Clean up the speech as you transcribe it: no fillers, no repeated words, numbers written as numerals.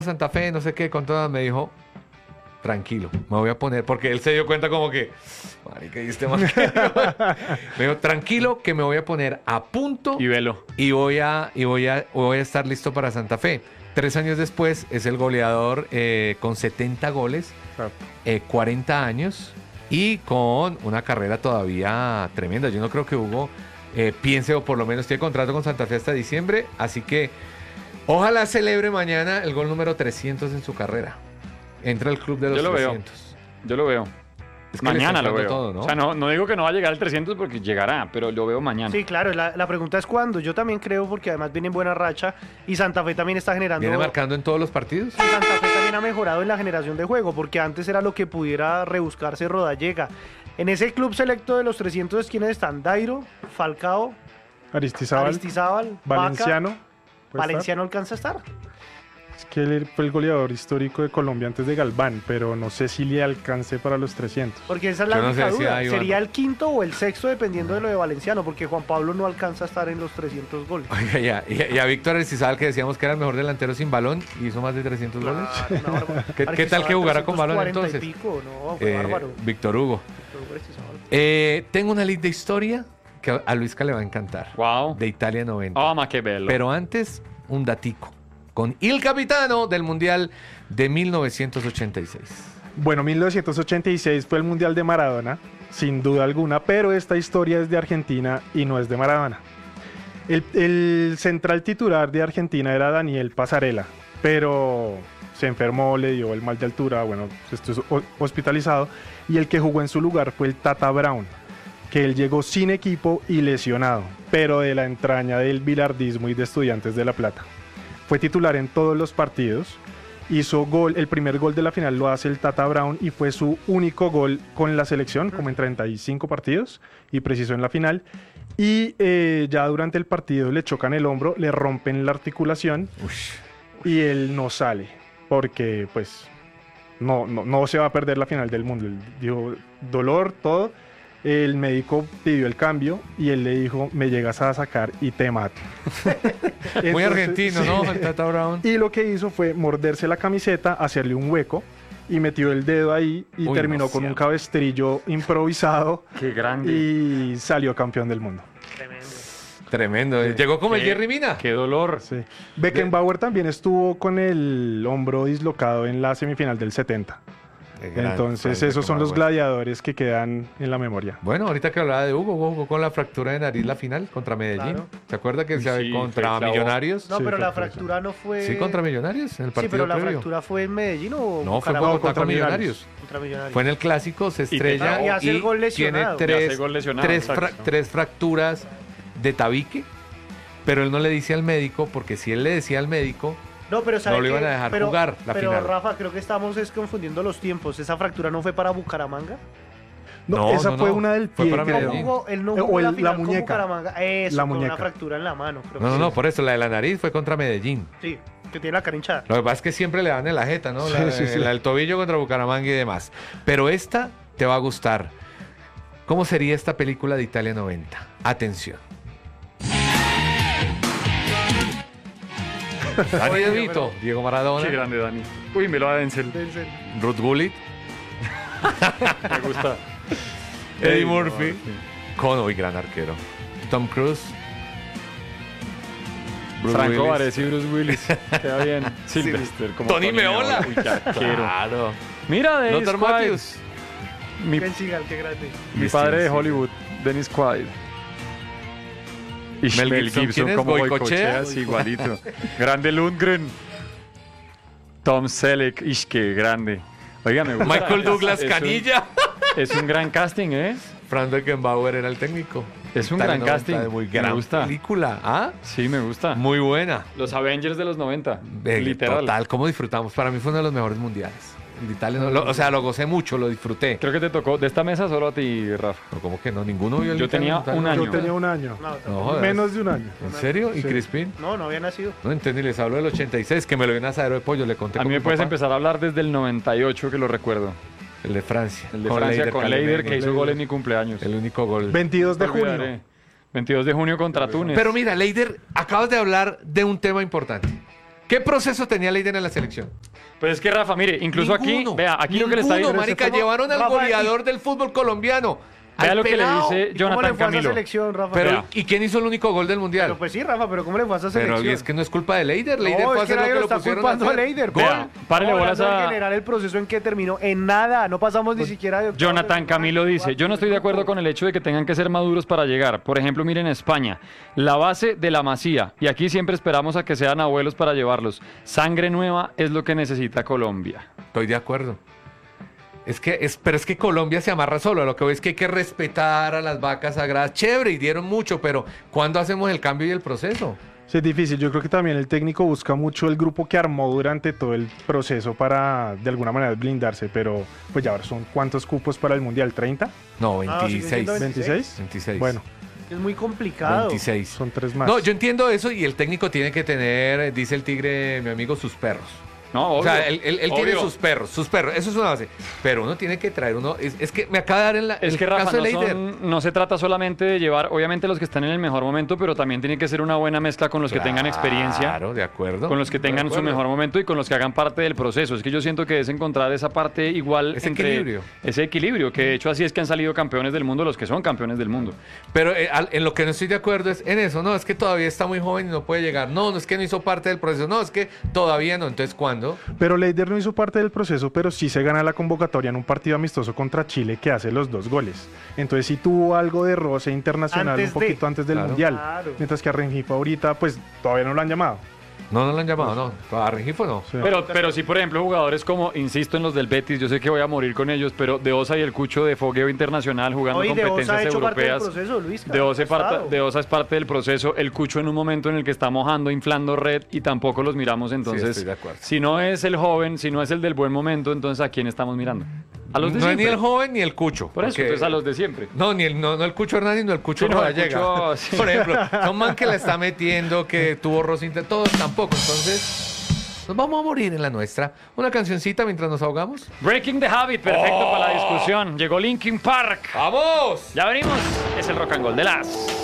Santa Fe, no sé qué, con todas, me dijo, tranquilo, me voy a poner, porque él se dio cuenta como que, marica, diste más que yo". Me dijo, tranquilo, que me voy a poner a punto Y velo. y voy a estar listo para Santa Fe. 3 años después es el goleador con 70 goles, 40 años y con una carrera todavía tremenda. Yo no creo que Hugo piense, o por lo menos tiene contrato con Santa Fe hasta diciembre, así que ojalá celebre mañana el gol número 300 en su carrera. Entra al club de los 300. Yo lo veo. Es que Mañana le lo está veo. todo, ¿no? O sea, no digo que no va a llegar al 300 porque llegará, pero lo veo mañana. Sí, claro, la pregunta es cuándo. Yo también creo, porque además viene en buena racha y Santa Fe también está generando... ¿Viene marcando en todos los partidos? Y Santa Fe también ha mejorado en la generación de juego, porque antes era lo que pudiera rebuscarse Rodallega. En ese club selecto de los 300, ¿quiénes están? Dairo, Falcao, Aristizábal, Vaca, Valenciano. ¿puede estar? Valenciano alcanza a estar. Es que él fue el goleador histórico de Colombia antes de Galván, pero no sé si le alcance para los 300. Porque esa es la Yo no única sé si duda. hay, Iván. Sería el quinto o el sexto, dependiendo de lo de Valenciano, porque Juan Pablo no alcanza a estar en los 300 goles. Oiga, y a Víctor Aristizábal, que decíamos que era el mejor delantero sin balón, y hizo más de 300 goles. ¿Qué tal que jugara con balón 340 entonces? y pico, no, fue bárbaro. Víctor Hugo. Tengo una lista de historia que a Luisca le va a encantar. Wow. De Italia 90. Oh, ma che bello. Pero antes, un datico. Con Il Capitano del Mundial de 1986. Bueno, 1986 fue el Mundial de Maradona, sin duda alguna, pero esta historia es de Argentina y no es de Maradona. El central titular de Argentina era Daniel Pasarela, pero se enfermó, le dio el mal de altura, bueno, estuvo hospitalizado, y el que jugó en su lugar fue el Tata Brown, que él llegó sin equipo y lesionado, pero de la entraña del bilardismo y de Estudiantes de La Plata. Fue titular en todos los partidos, hizo gol, el primer gol de la final lo hace el Tata Brown y fue su único gol con la selección, como en 35 partidos, y precisó en la final. Y ya durante el partido le chocan el hombro, le rompen la articulación y él no sale, porque pues no se va a perder la final del mundo. Él dijo, dolor, todo. El médico pidió el cambio y él le dijo, me llegas a sacar y te mato. Muy Entonces, argentino, sí. ¿no? El Tata Brown. Y lo que hizo fue morderse la camiseta, hacerle un hueco y metió el dedo ahí y Uy, terminó no con sea. un cabestrillo improvisado Qué grande. y salió campeón del mundo. Tremendo. Llegó como el Qué- Jerry Mina. Qué dolor. Sí. Beckenbauer también estuvo con el hombro dislocado en la semifinal del 70. Entonces esos son los gladiadores que quedan en la memoria. Bueno, ahorita que hablaba de Hugo jugó con la fractura de nariz la final contra Medellín. Claro. ¿Se acuerda que Sí, contra fue clavo. Millonarios? No, Sí, pero fue la por eso. fractura no fue... Sí, contra Millonarios en el Sí, partido pero la previo. fractura fue en Medellín o No, fue Bucaramanga? contra Millonarios. Millonarios. Contra Millonarios. Fue en el clásico, se te estrella y hace el gol tiene lesionado. Y hace el gol lesionado, exacto. tres fracturas de tabique, pero él no le dice al médico, porque si él le decía al médico, No, pero ¿sabe No lo qué? iban a dejar Pero- jugar la pero final. Rafa, creo que estamos confundiendo los tiempos. ¿Esa fractura no fue para Bucaramanga? No, esa no, fue no. una del Fue pie, para creo. Medellín. Él no O jugó la la final con muñeca. Bucaramanga. Eso, La con una muñeca. fractura en la mano. Creo no, que por eso la de la nariz fue contra Medellín. sí, que tiene la cara hinchada. Lo que pasa es que siempre le dan en la jeta, ¿no? Sí. La del tobillo contra Bucaramanga y demás. Pero esta te va a gustar. ¿Cómo sería esta película de Italia 90? Atención. Dani Oye, DeVito, pero- Diego Maradona, Qué grande, Dani. Uy, me lo da Denzel. Ruth Gullit, Me gusta. Eddie Murphy, con hoy gran arquero, Tom Cruise, Bruce Franco Willis. Vares y Bruce Willis. Queda bien. Sylvester. Como Tony Meola. Uy, qué arquero. Claro. Mira, Dennis Lothar Quaid. Matthews. Mi, Ben Seagal, qué grande. mi padre de Hollywood, Dennis Quaid. Y Mel Gibson, ¿quién es? como ¿Goicoechea? Goicoechea, igualito. Grande Lundgren. Tom Selleck, ish, qué grande. Oiga, me gusta. Michael Douglas Canilla. Es un gran casting, ¿eh? Frank Beckenbauer era el técnico. Es un Italia gran 90, casting. de muy Me gran gusta. película. ¿Ah? Sí, me gusta. Muy buena. Los Avengers de los 90. Literal. Total, ¿cómo disfrutamos? Para mí fue uno de los mejores mundiales. El de Italia, o sea, lo gocé mucho, lo disfruté. Creo que te tocó de esta mesa solo a ti, Rafa. No, ¿cómo que no? Ninguno vio el Yo Italia tenía 90. un año. Yo tenía un año. No, jodas. Menos de un año. ¿En serio? ¿Y Sí. Crispin? No había nacido. No entendí, les hablo del 86, que me lo dio un asadero de pollo, le conté A mí con me mi puedes papá. empezar a hablar desde el 98 que lo recuerdo. El de Francia. El de Francia con Leider que hizo Leider. gol en mi cumpleaños. El único gol. 22 de No junio. olvidaré. 22 de junio contra Túnez. Pero mira, Leider, acabas de hablar de un tema importante. ¿Qué proceso tenía Leider en la selección? Pues es que Rafa, mire, incluso Ninguno, aquí, vea, aquí lo que le está ninguno, diciendo. marica, llevaron al Rafa, goleador del fútbol colombiano. Vea al lo que le pelado. dice ¿Y cómo le Jonathan fue a esa Camilo. selección, Rafa? Pero, Vea. ¿y quién hizo el único gol del mundial? Pero pues sí, Rafa, pero ¿cómo le fue a esa Pero selección? y es que no es culpa de Leider. Leider No, fue a es que hacer lo nadie que lo lo está pusieron a culpando a hacer. Leider. Vea, párele bolas Hablando a- en general el proceso en que terminó en nada. No pasamos ni siquiera de octavos de Jonathan final, Camilo dice, yo no estoy de acuerdo con el hecho de que tengan que ser maduros para llegar. Por ejemplo, miren España, la base de la Masía, y aquí siempre esperamos a que sean abuelos para llevarlos. Sangre nueva es lo que necesita Colombia. Estoy de acuerdo. Pero es que Colombia se amarra solo. Lo que voy es que hay que respetar a las vacas sagradas. Chévere, y dieron mucho, pero ¿cuándo hacemos el cambio y el proceso? Sí, es difícil. Yo creo que también el técnico busca mucho el grupo que armó durante todo el proceso para de alguna manera blindarse, pero pues ya ahora son ¿cuántos cupos para el Mundial? ¿30? No, Ah, sigue 26. siendo ¿26? 26. Bueno, Es muy complicado. 26. son 3 más. No, yo entiendo eso y el técnico tiene que tener, dice el tigre, mi amigo, sus perros. No, obvio, O sea, él tiene obvio. sus perros, eso es una base. Pero uno tiene que traer uno. Es que me acaba de dar en la. Es el que Rafa, caso de no, Leider. no se trata solamente de llevar, obviamente, los que están en el mejor momento, pero también tiene que ser una buena mezcla con los que tengan experiencia, Claro, de acuerdo. con los que tengan De su acuerdo. mejor momento y con los que hagan parte del proceso. Es que yo siento que es encontrar esa parte igual Ese entre equilibrio. ese equilibrio, que de hecho así es que han salido campeones del mundo los que son campeones del mundo. Pero en lo que no estoy de acuerdo es en eso. No, es que todavía está muy joven y no puede llegar. No, no es que no hizo parte del proceso. No, es que todavía no. Entonces, ¿cuándo? Pero Leider no hizo parte del proceso, pero sí se gana la convocatoria en un partido amistoso contra Chile que hace los 2 goles. Entonces sí tuvo algo de roce internacional Antes un de. poquito antes del Claro. Mundial. Claro. Mientras que a Rengifo ahorita pues todavía no lo han llamado. No, no lo han llamado, no. A Rengifo no. Sí. Pero sí, por ejemplo, jugadores como, insisto en los del Betis, yo sé que voy a morir con ellos, pero De Osa y el Cucho de fogueo internacional jugando Hoy De Osa ha competencias hecho parte del europeas. proceso, Luis. De Osa, pasado. De Osa es parte del proceso, el Cucho en un momento en el que está mojando, inflando red y tampoco los miramos, entonces, estoy de acuerdo. si no es el joven, si no es el del buen momento, entonces ¿a quién estamos mirando? A los de No es ni siempre. el joven ni el Cucho. Por eso, porque- entonces a los de siempre. No, ni el Cucho Hernández ni el Cucho Sí, no, el Rodallega. Cucho, sí. Por ejemplo, son man que la está metiendo, que tuvo Rosita, todos tampoco. Entonces, nos vamos a morir en la nuestra. Una cancioncita mientras nos ahogamos. Breaking the Habit, perfecto para la discusión. Llegó Linkin Park. ¡Vamos! Ya venimos. Es el rock and roll de las